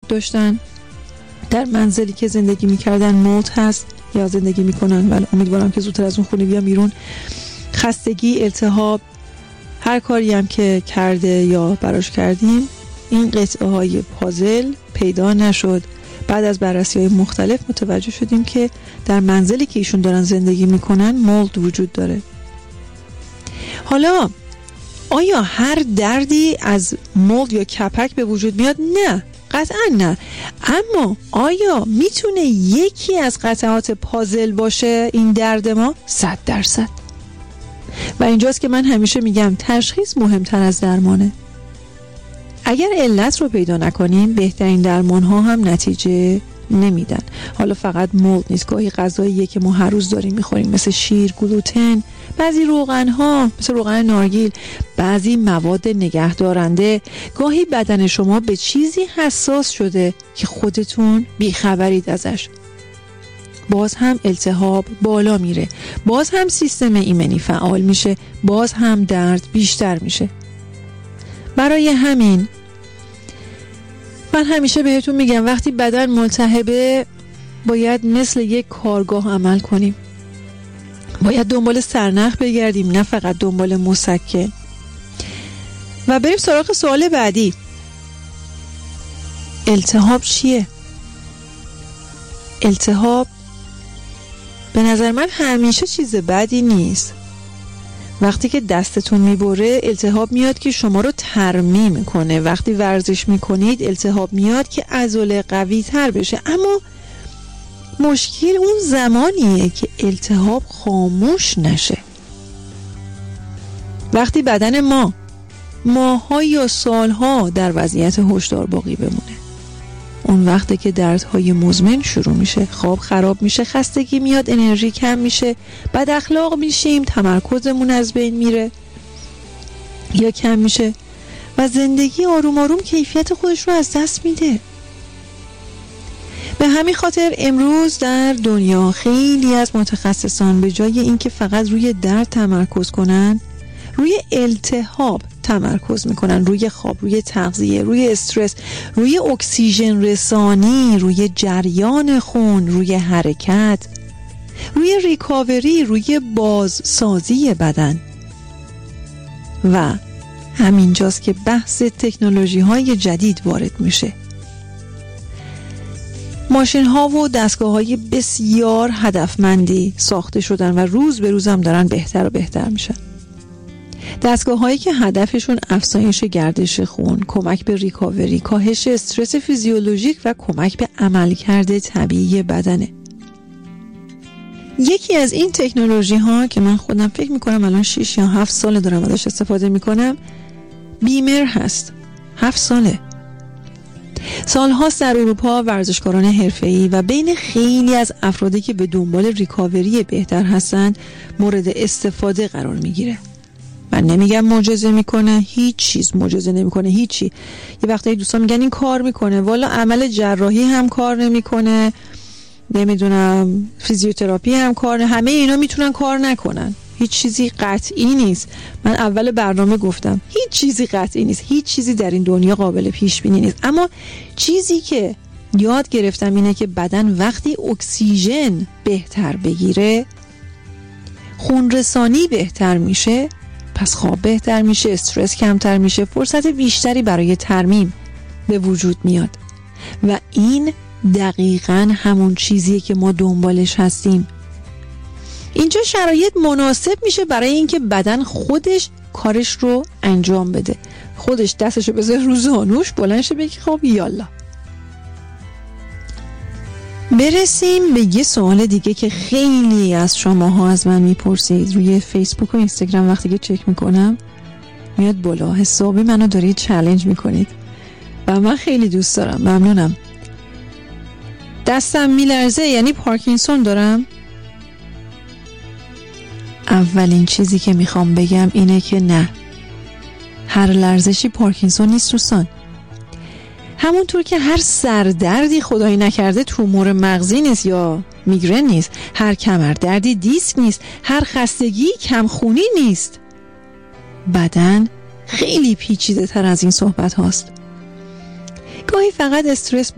داشتن، در منزلی که زندگی میکردن مولد هست یا زندگی میکنن، ولی امیدوارم که زودتر از اون خونه بیان بیرون. خستگی، التهاب، هر کاری هم که کرده یا براش کردیم این قطعه های پازل پیدا نشد. بعد از بررسی های مختلف متوجه شدیم که در منزلی که ایشون دارن زندگی میکنن مولد وجود داره. حالا آیا هر دردی از مولد یا کپک به وجود میاد؟ نه، قطعا نه. اما آیا میتونه یکی از قطعات پازل باشه این درد ما؟ 100%. و اینجاست که من همیشه میگم تشخیص مهمتر از درمانه. اگر علت رو پیدا نکنیم بهترین درمان ها هم نتیجه نمیدن. حالا فقط مولد نیست، گاهی غذاییه که ما هر روز داریم میخوریم مثل شیر، گلوتن، بعضی روغن ها مثل روغن نارگیل، بعضی مواد نگهدارنده. گاهی بدن شما به چیزی حساس شده که خودتون بیخبرید ازش. باز هم التهاب بالا میره، باز هم سیستم ایمنی فعال میشه، باز هم درد بیشتر میشه. برای همین من همیشه بهتون میگم وقتی بدن ملتهبه باید مثل یک کارگاه عمل کنیم. باید دنبال سرنخ بگردیم، نه فقط دنبال مسکن. و بریم سراغ سوال بعدی. التهاب چیه؟ التهاب به نظر من همیشه چیز بدی نیست. وقتی که دستتون میبره التهاب میاد که شما رو ترمیم کنه. وقتی ورزش میکنید التهاب میاد که عضله قوی تر بشه. اما مشکل اون زمانیه که التهاب خاموش نشه. وقتی بدن ما ماه‌ها یا سالها در وضعیت هشدار باقی بمونه، اون وقته که دردهای مزمن شروع میشه، خواب خراب میشه، خستگی میاد، انرژی کم میشه، بد اخلاق میشیم، تمرکزمون از بین میره یا کم میشه و زندگی آروم آروم کیفیت خودش رو از دست میده. به همین خاطر امروز در دنیا خیلی از متخصصان به جای اینکه فقط روی درد تمرکز کنن، روی التهاب تمرکز میکنن، روی خواب، روی تغذیه، روی استرس، روی اکسیژن رسانی، روی جریان خون، روی حرکت، روی ریکاوری، روی بازسازی بدن. و همینجاست که بحث تکنولوژی های جدید وارد میشه. ماشین ها و دستگاه های بسیار هدفمندی ساخته شدن و روز به روز هم دارن بهتر و بهتر میشن. دستگاه هایی که هدفشون افزایش گردش خون، کمک به ریکاوری، کاهش استرس فیزیولوژیک و کمک به عملکرد طبیعی بدنه. یکی از این تکنولوژی ها که من خودم فکر میکنم الان 6 یا 7 سال دارم ازش استفاده میکنم، بیمر هست. 7 ساله. سالهاست در اروپا ورزشکاران حرفه‌ای و بین خیلی از افرادی که به دنبال ریکاوری بهتر هستند مورد استفاده قرار میگیره. من نمیگم معجزه میکنه، هیچ چیز معجزه نمیکنه، هیچی. یه وقتایی دوستان میگن این کار میکنه، والا عمل جراحی هم کار نمیکنه، نمیدونم فیزیوتراپی هم کار، همه اینا میتونن کار نکنن. هیچ چیزی قطعی نیست. من اول برنامه گفتم هیچ چیزی قطعی نیست، هیچ چیزی در این دنیا قابل پیش بینی نیست. اما چیزی که یاد گرفتم اینه که بدن وقتی اکسیژن بهتر بگیره، خون رسانی بهتر میشه، پس خواب بهتر میشه، استرس کمتر میشه، فرصت بیشتری برای ترمیم به وجود میاد. و این دقیقاً همون چیزیه که ما دنبالش هستیم. اینجا شرایط مناسب میشه برای اینکه بدن خودش کارش رو انجام بده، خودش دستشو بذاره رو زانوش، بلند شه بگه خب یالا. برسیم به یه سوال دیگه که خیلی از شماها از من میپرسید روی فیسبوک و اینستاگرام. وقتی که چک میکنم میاد بالا، حسابی منو دارید چالش میکنید و من خیلی دوست دارم. ممنونم. دستم میلرزه یعنی پارکینسون دارم؟ اولین چیزی که میخوام بگم اینه که نه، هر لرزشی پارکینسون نیست دوستان. همونطور که هر سردردی خدایی نکرده تومور مغزی نیست یا میگرن نیست، هر کمردردی دیسک نیست، هر خستگی کمخونی نیست. بدن خیلی پیچیده تر از این صحبت هاست. گاهی فقط استرس